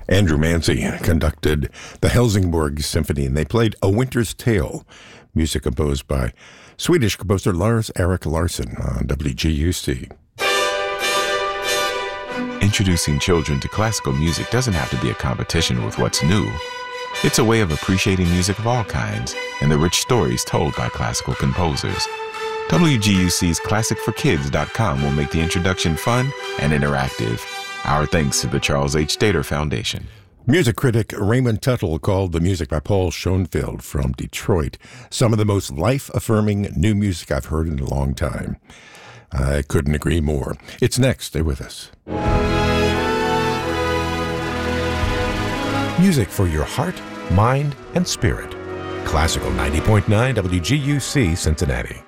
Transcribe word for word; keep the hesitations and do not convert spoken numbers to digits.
Andrew Manzi conducted the Helsingborg Symphony, and they played A Winter's Tale, music composed by Swedish composer Lars-Erik Larsson on W G U C. Introducing children to classical music doesn't have to be a competition with what's new. It's a way of appreciating music of all kinds and the rich stories told by classical composers. W G U C's classic for kids dot com will make the introduction fun and interactive. Our thanks to the Charles H. Stater Foundation. Music critic Raymond Tuttle called the music by Paul Schoenfeld from Detroit some of the most life-affirming new music I've heard in a long time. I couldn't agree more. It's next. Stay with us. Music for your heart, mind, and spirit. Classical ninety point nine W G U C Cincinnati.